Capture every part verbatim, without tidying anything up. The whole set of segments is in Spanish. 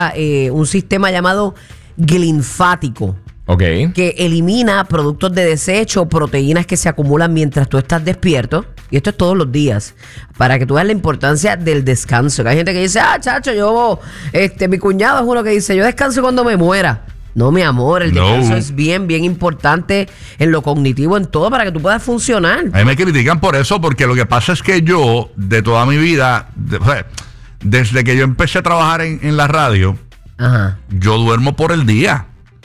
eh, un sistema llamado glinfático. Okay. Que elimina productos de desecho, proteínas que se acumulan mientras tú estás despierto. Y esto es todos los días. Para que tú veas la importancia del descanso. Que hay gente que dice, ah, chacho, yo, este, mi cuñado es uno que dice, yo descanso cuando me muera. No, mi amor, el descanso no. es bien, bien importante en lo cognitivo, en todo, para que tú puedas funcionar. A mí me critican por eso, porque lo que pasa es que yo, de toda mi vida, de, o sea, desde que yo empecé a trabajar en, en la radio, Ajá. yo duermo por el día.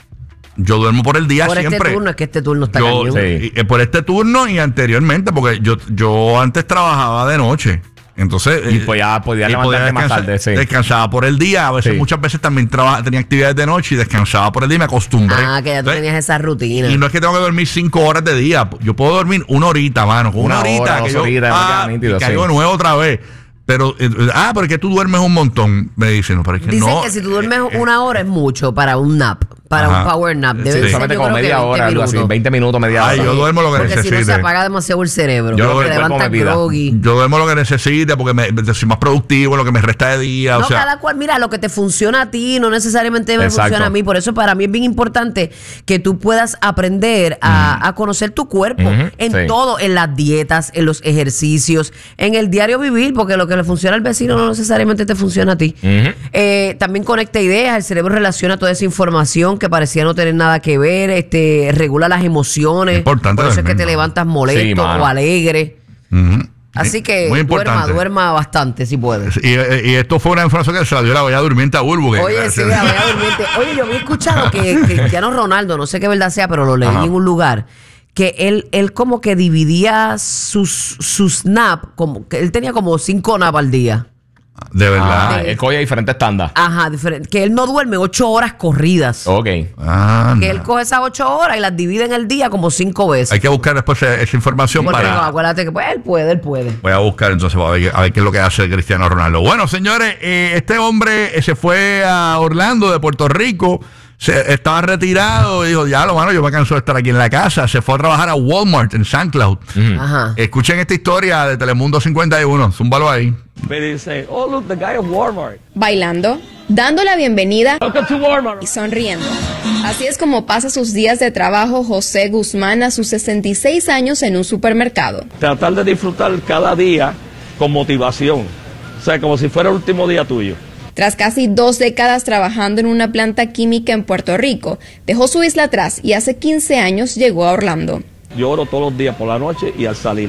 Yo duermo por el día por siempre. Por este turno, es que este turno está yo, cañón. Sí. Y, por este turno y anteriormente, porque yo, yo antes trabajaba de noche. Entonces, y pues ya podía levantarte más tarde, sí. Descansaba por el día. A veces, sí. muchas veces también trabajaba, tenía actividades de noche y descansaba por el día y me acostumbré. Ah, que ya tú Entonces, tenías esa rutina. Y no es que tengo que dormir cinco horas de día. Yo puedo dormir una horita, mano. Una, una horita. Hora, que dos yo, horitas, ah, nítido, y caigo sí. de nuevo otra vez. Pero, eh, ah, pero es que tú duermes un montón. Me dicen, no, pero es que Dicen no. que si tú duermes una hora es mucho para un nap. Para Ajá. un power nap. Debe sí, ser, solamente como media hora, algo así. veinte minutos, media hora. Ay, yo duermo lo que porque necesite. Porque si no se apaga demasiado el cerebro. Yo, te levantas groggy. Yo duermo lo que necesite porque me, me, soy más productivo, lo que me resta de día. No, o sea, cada cual, mira, lo que te funciona a ti no necesariamente me Exacto. funciona a mí. Por eso para mí es bien importante que tú puedas aprender a, mm. a conocer tu cuerpo mm-hmm. en sí. todo, en las dietas, en los ejercicios, en el diario vivir, porque lo que le funciona al vecino no necesariamente te funciona a ti. Mm-hmm. eh, también conecta ideas, el cerebro relaciona toda esa información que parecía no tener nada que ver, este regula las emociones. Importante por eso es que mismo. te levantas molesto sí, o alegre. Mm-hmm. Así que duerma, duerma bastante si puedes. Y, y esto fue una información que se la dio la Bella Durmiente a Bulbo. Que Oye, sí, la Bella Durmiente. Oye, yo había escuchado que Cristiano Ronaldo, no sé qué verdad sea, pero lo leí Ajá. en un lugar, que él, él como que dividía sus, sus nap, como que él tenía como cinco nap al día. De verdad. Ah, él coge diferentes tandas. Ajá, diferente. Que él no duerme ocho horas corridas. Ok. Ah, que él coge esas ocho horas y las divide en el día como cinco veces. Hay que buscar después esa, esa información Porque para... No, acuérdate que pues, él puede, él puede. Voy a buscar entonces a ver, a ver qué es lo que hace Cristiano Ronaldo. Bueno, señores, eh, este hombre eh, se fue a Orlando de Puerto Rico. Se, estaba retirado y dijo, ya lo mano, yo me canso de estar aquí en la casa. Se fue a trabajar a Walmart en San Cloud. Mm. Ajá. Escuchen esta historia de Telemundo cincuenta y uno. Zúmbalo ahí. Say, oh, look, the guy of Walmart. Bailando, dando la bienvenida Welcome to Walmart. Y sonriendo. Así es como pasa sus días de trabajo José Guzmán a sus sesenta y seis años en un supermercado. Tratar de disfrutar cada día con motivación. O sea, como si fuera el último día tuyo. Tras casi dos décadas trabajando en una planta química en Puerto Rico, dejó su isla atrás y hace quince años llegó a Orlando. Yo oro todos los días por la noche y al salir.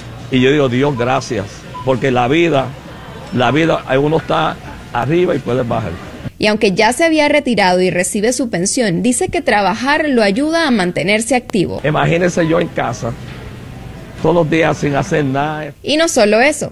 Y yo digo, Dios, gracias, porque la vida, la vida, uno está arriba y puede bajar. Y aunque ya se había retirado y recibe su pensión, dice que trabajar lo ayuda a mantenerse activo. Imagínense yo en casa, todos los días sin hacer nada. Y no solo eso.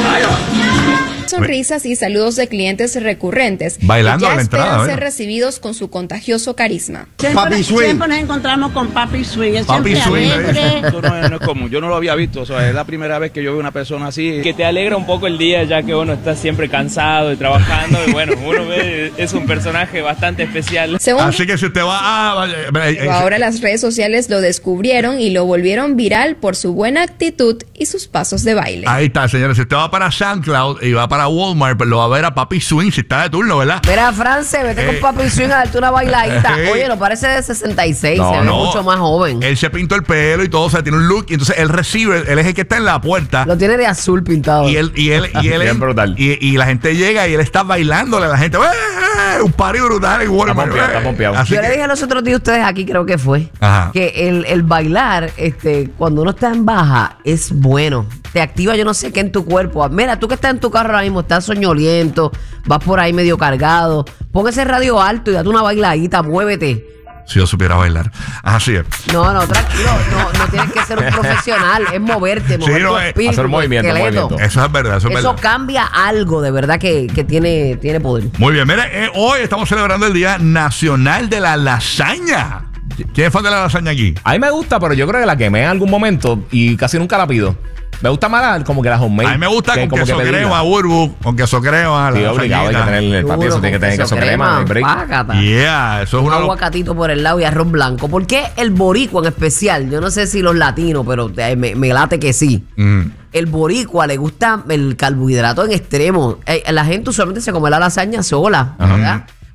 Sonrisas y saludos de clientes recurrentes bailando que ya a la entrada, esperan ¿verdad? ser recibidos con su contagioso carisma. Siempre, Papi Swing. Siempre nos encontramos con Papi Swing. Él Papi Swing. Eso no es, no es común. Yo no lo había visto. O sea, es la primera vez que yo veo una persona así. Que te alegra un poco el día, ya que uno está siempre cansado y trabajando. Y bueno, uno ve, es un personaje bastante especial. Según Así que si usted va a... Pero ahora las redes sociales lo descubrieron y lo volvieron viral por su buena actitud y sus pasos de baile. Ahí está, señores. Si usted va para SoundCloud y va para Walmart, pues lo va a ver a Papi Swing si está de turno, ¿verdad? Mira, France, vete Eh, con Papi Swing a darte una bailadita. eh, Oye, no parece de sesenta y seis, no, se ve no. mucho más joven. Él se pintó el pelo y todo, o sea, tiene un look. Y entonces él recibe, él es el que está en la puerta. Lo tiene de azul pintado. Y él, y él, y él, Bien brutal. Y, y la gente llega y él está bailándole a la gente. ¡Eh! Un party brutal en Walmart. pompeado, está pompeado. Así Yo que- le dije los otros días a ustedes aquí, creo que fue, Ajá. que el, el bailar, este, cuando uno está en baja, es bueno. Te activa yo no sé qué en tu cuerpo. Mira, tú que estás en tu carro ahora mismo, estás soñoliento, vas por ahí medio cargado, pon ese radio alto y date una bailadita, muévete. Si yo supiera bailar. Así es. No, no, tranquilo, no, no tienes que ser un profesional, es moverte, mover Sí, no, tu es- espíritu, hacer tu movimiento, esqueleto. movimiento. Eso es verdad, eso es Eso verdad. cambia algo de verdad que, que tiene, tiene poder. Muy bien, mire, eh, hoy estamos celebrando el Día Nacional de la Lasaña. ¿Quién es fan de la lasaña aquí? A mí me gusta, pero yo creo que la quemé en algún momento y casi nunca la pido. Me gusta más la- como que la homemade. A mí me gusta que con como queso que me diga. crema, burbu, con queso crema. Sí, la obligado, hay que lasañita. tener el papi, eso Duro, tiene que con tener queso crema, el break. págata. Yeah, eso es Un una... aguacatito por el lado y arroz blanco. ¿Por qué el boricua en especial? Yo no sé si los latinos, pero eh, me, me late que sí. Mm. El boricua le gusta el carbohidrato en extremo. Eh, la gente usualmente se come la lasaña sola, ¿verdad?